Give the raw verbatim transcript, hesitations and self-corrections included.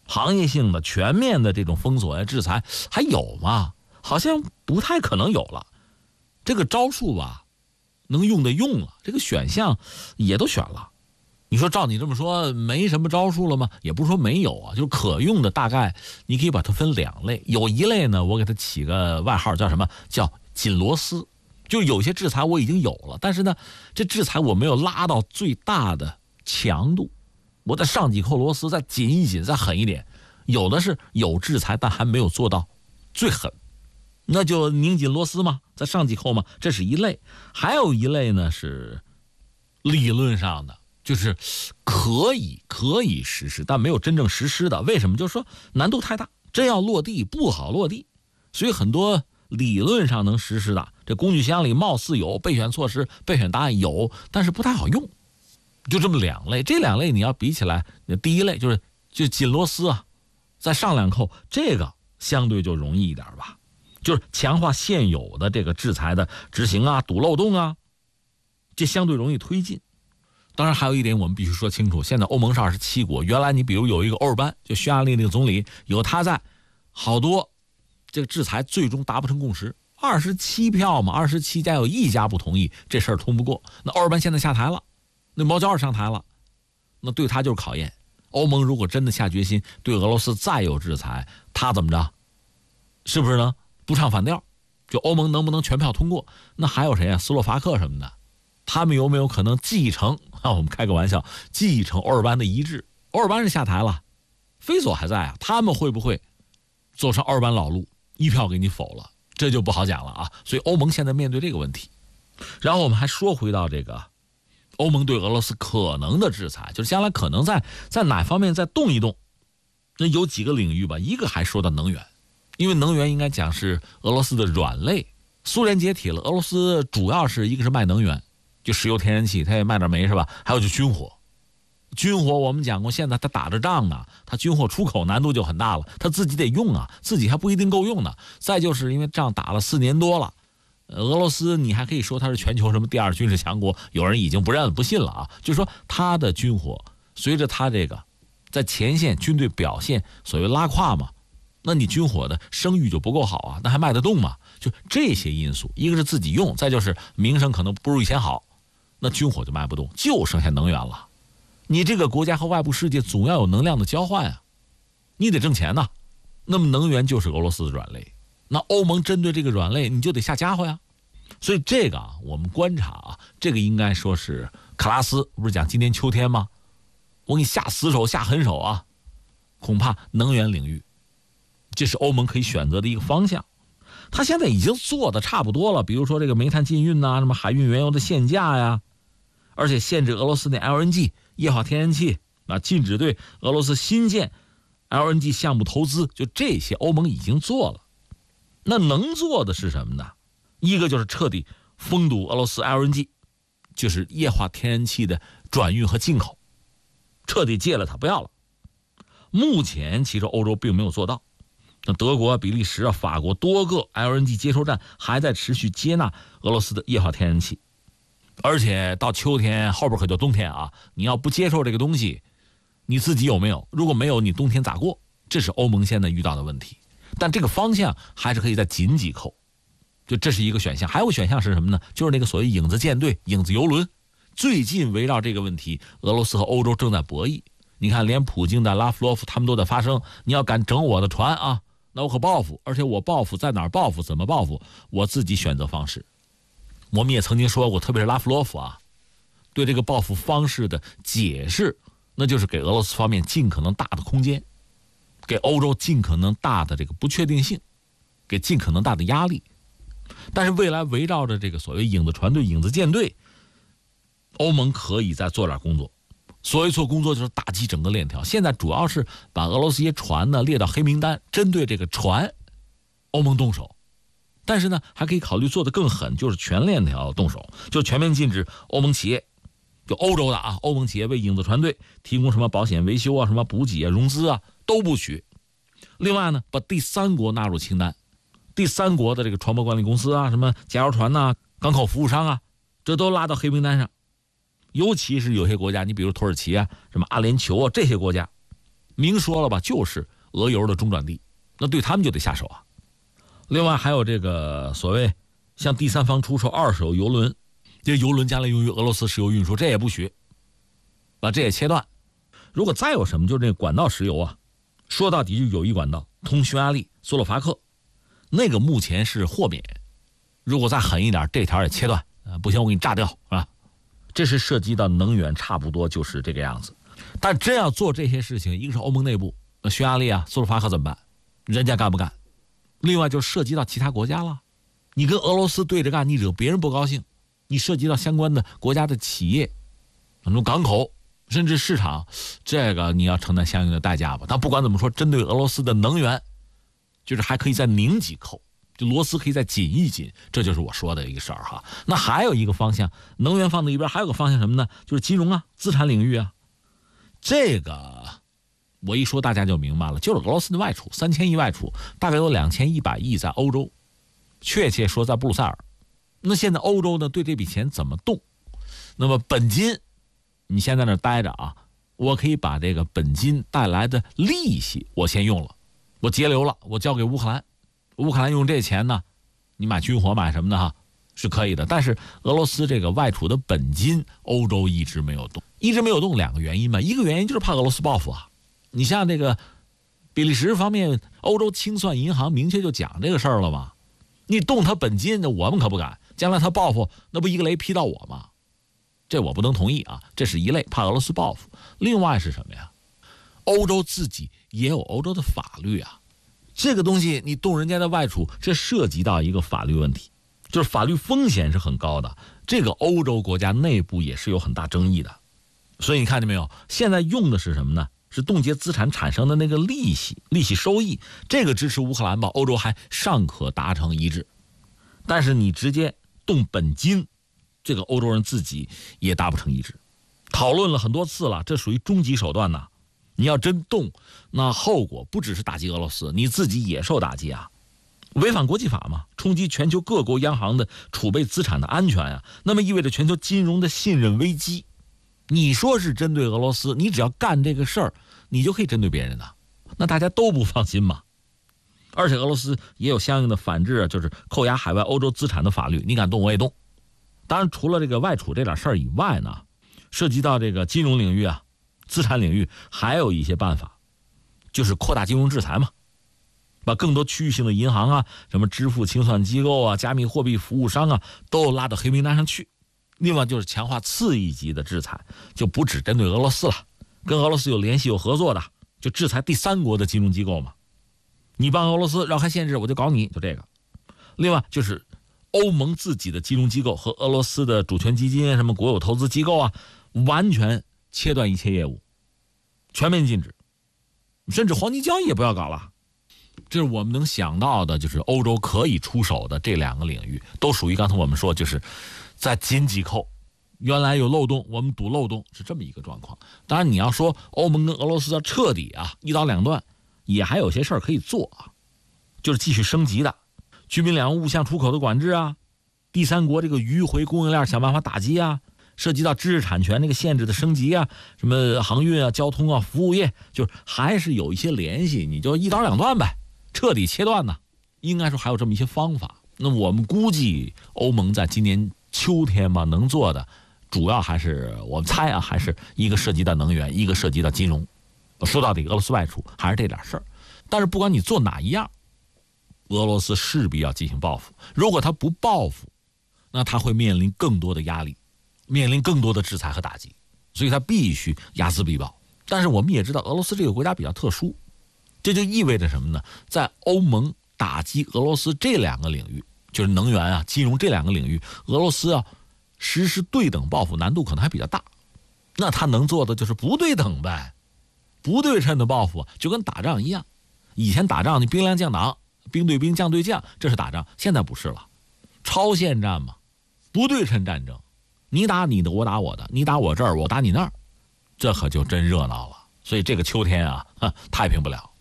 行业性的、全面的这种封锁呀、制裁还有吗？好像不太可能有了。这个招数吧，能用的用了，这个选项也都选了。你说照你这么说，没什么招数了吗？也不是说没有啊，就是可用的大概你可以把它分两类。有一类呢，我给它起个外号叫什么？叫紧螺丝。就是有些制裁我已经有了，但是呢，这制裁我没有拉到最大的强度，我再上几扣螺丝，再紧一紧，再狠一点。有的是有制裁，但还没有做到最狠，那就拧紧螺丝嘛，再上几扣嘛，这是一类。还有一类呢是理论上的，就是可以可以实施，但没有真正实施的。为什么？就是说难度太大，真要落地不好落地，所以很多理论上能实施的，这工具箱里貌似有备选措施、备选答案有，但是不太好用。就这么两类，这两类你要比起来，第一类就是就紧螺丝啊，再上两扣，这个相对就容易一点吧，就是强化现有的这个制裁的执行啊，堵漏洞啊，这相对容易推进。当然还有一点我们必须说清楚，现在欧盟是二十七国，原来你比如有一个欧尔班，就匈牙利那个总理，有他在，好多这个制裁最终达不成共识，二十七票嘛，二十七家有一家不同意，这事儿通不过。那欧尔班现在下台了，那毛焦尔上台了，那对他就是考验。欧盟如果真的下决心对俄罗斯再有制裁，他怎么着？是不是呢？不唱反调，就欧盟能不能全票通过？那还有谁啊？斯洛伐克什么的，他们有没有可能继承啊？我们开个玩笑，继承欧尔班的遗志？欧尔班是下台了，菲佐还在啊，他们会不会走上欧尔班老路，一票给你否了？这就不好讲了啊。所以欧盟现在面对这个问题。然后我们还说回到这个欧盟对俄罗斯可能的制裁，就是将来可能在在哪方面再动一动。那有几个领域吧，一个还说到能源，因为能源应该讲是俄罗斯的软肋。苏联解体了，俄罗斯主要是一个是卖能源，就石油天然气，它也卖点煤是吧？还有就军火。军火我们讲过，现在他打着仗呢，他军火出口难度就很大了，他自己得用啊，自己还不一定够用呢。再就是因为仗打了四年多了，俄罗斯你还可以说它是全球什么第二军事强国，有人已经不认不信了啊。就是说他的军火随着他这个在前线军队表现所谓拉胯嘛，那你军火的声誉就不够好啊，那还卖得动吗？就这些因素，一个是自己用，再就是名声可能不如以前好，那军火就卖不动，就剩下能源了。你这个国家和外部世界总要有能量的交换啊，你得挣钱呐。那么能源就是俄罗斯的软肋，那欧盟针对这个软肋你就得下家伙呀。所以这个啊，我们观察啊，这个应该说是克拉斯不是讲今年秋天吗？我给你下死手下狠手啊，恐怕能源领域这是欧盟可以选择的一个方向。他现在已经做的差不多了，比如说这个煤炭禁运呐、啊，什么海运原油的限价呀，而且限制俄罗斯的 L N G 液化天然气啊，禁止对俄罗斯新建 L N G 项目投资，就这些欧盟已经做了。那能做的是什么呢？一个就是彻底封堵俄罗斯 L N G， 就是液化天然气的转运和进口，彻底戒了它，不要了。目前其实欧洲并没有做到，那德国、比利时啊、法国多个 L N G 接收站还在持续接纳俄罗斯的液化天然气。而且到秋天后边可就冬天啊，你要不接受这个东西，你自己有没有？如果没有，你冬天咋过？这是欧盟现在遇到的问题。但这个方向还是可以再紧几扣，就这是一个选项。还有个选项是什么呢？就是那个所谓影子舰队、影子游轮。最近围绕这个问题，俄罗斯和欧洲正在博弈。你看，连普京的拉夫罗夫他们都在发声，你要敢整我的船啊，那我可报复。而且我报复在哪儿报复，怎么报复，我自己选择方式。我们也曾经说过，特别是拉夫罗夫啊，对这个报复方式的解释，那就是给俄罗斯方面尽可能大的空间，给欧洲尽可能大的这个不确定性，给尽可能大的压力。但是未来围绕着这个所谓影子船队、影子舰队，欧盟可以再做点工作。所谓做工作就是打击整个链条。现在主要是把俄罗斯一些船呢列到黑名单，针对这个船，欧盟动手。但是呢，还可以考虑做得更狠，就是全链条动手，就全面禁止欧盟企业，就欧洲的啊，欧盟企业为影子船队提供什么保险维修啊、什么补给啊、融资啊都不许。另外呢，把第三国纳入清单，第三国的这个船舶管理公司啊、什么加油船呐、啊、港口服务商啊，这都拉到黑名单上。尤其是有些国家，你比如土耳其啊、什么阿联酋啊这些国家， 明说了吧，就是俄油的中转地，那对他们就得下手啊。另外还有这个所谓向第三方出售二手油轮，这油轮将来用于俄罗斯石油运输，这也不许，把这也切断。如果再有什么，就是这管道石油啊，说到底就友谊管道通匈牙利、斯洛伐克，那个目前是豁免，如果再狠一点，这条也切断啊，不行我给你炸掉啊。这是涉及到能源，差不多就是这个样子。但真要做这些事情，一个是欧盟内部，那匈牙利啊、斯洛伐克怎么办？人家干不干？另外就涉及到其他国家了，你跟俄罗斯对着干，你惹别人不高兴，你涉及到相关的国家的企业、很多港口甚至市场，这个你要承担相应的代价吧。但不管怎么说，针对俄罗斯的能源，就是还可以再拧几扣，就螺丝可以再紧一紧，这就是我说的一个事儿哈。那还有一个方向，能源放在一边，还有个方向什么呢？就是金融啊、资产领域啊。这个我一说大家就明白了，就是俄罗斯的外储三千亿外储，大概有两千一百亿在欧洲，确切说在布鲁塞尔。那现在欧洲呢对这笔钱怎么动？那么本金，你先在那儿待着啊，我可以把这个本金带来的利息我先用了，我节流了，我交给乌克兰，乌克兰用这钱呢，你买军火买什么的哈，是可以的。但是俄罗斯这个外储的本金，欧洲一直没有动，一直没有动，两个原因嘛，一个原因就是怕俄罗斯报复啊。你像这个比利时方面，欧洲清算银行明确就讲这个事儿了嘛，你动他本金，我们可不敢，将来他报复，那不一个雷劈到我吗？这我不能同意啊，这是一类，怕俄罗斯报复。另外是什么呀？欧洲自己也有欧洲的法律啊，这个东西你动人家的外储，这涉及到一个法律问题，就是法律风险是很高的，这个欧洲国家内部也是有很大争议的。所以你看见没有，现在用的是什么呢？是冻结资产产生的那个利息，利息收益，这个支持乌克兰吧，欧洲还尚可达成一致。但是你直接动本金，这个欧洲人自己也达不成一致。讨论了很多次了，这属于终极手段呐。你要真动，那后果不只是打击俄罗斯，你自己也受打击啊，违反国际法嘛，冲击全球各国央行的储备资产的安全啊，那么意味着全球金融的信任危机。你说是针对俄罗斯，你只要干这个事儿，你就可以针对别人的，那大家都不放心嘛。而且俄罗斯也有相应的反制，就是扣押海外欧洲资产的法律，你敢动我也动。当然除了这个外储这点事儿以外呢，涉及到这个金融领域啊、资产领域，还有一些办法，就是扩大金融制裁嘛，把更多区域性的银行啊、什么支付清算机构啊、加密货币服务商啊都拉到黑名单上去。另外就是强化次一级的制裁，就不只针对俄罗斯了，跟俄罗斯有联系有合作的，就制裁第三国的金融机构嘛。你帮俄罗斯绕开限制，我就搞你，就这个。另外就是欧盟自己的金融机构和俄罗斯的主权基金、什么国有投资机构啊，完全切断一切业务，全面禁止，甚至黄金交易也不要搞了。这是我们能想到的，就是欧洲可以出手的这两个领域，都属于刚才我们说，就是在紧几扣，原来有漏洞，我们堵漏洞，是这么一个状况。当然你要说欧盟跟俄罗斯要彻底啊一刀两断，也还有些事儿可以做啊，就是继续升级的居民两物向出口的管制啊，第三国这个迂回供应链想办法打击啊，涉及到知识产权那个限制的升级啊，什么航运啊、交通啊、服务业，就是还是有一些联系，你就一刀两断呗，彻底切断呢。应该说还有这么一些方法。那我们估计欧盟在今年秋天嘛能做的，主要还是我们猜啊，还是一个涉及到能源，一个涉及到金融。说到底，俄罗斯外储还是这点事儿。但是不管你做哪一样，俄罗斯势必要进行报复。如果他不报复，那他会面临更多的压力，面临更多的制裁和打击，所以他必须睚眦必报。但是我们也知道，俄罗斯这个国家比较特殊，这就意味着什么呢？在欧盟打击俄罗斯这两个领域，就是能源啊、金融这两个领域，俄罗斯啊实施对等报复难度可能还比较大。那他能做的就是不对等呗，不对称的报复，就跟打仗一样。以前打仗你兵粮将挡，兵对兵将对将，这是打仗，现在不是了，超限战嘛，不对称战争，你打你的，我打我的，你打我这儿，我打你那儿，这可就真热闹了。所以这个秋天啊，太平不了。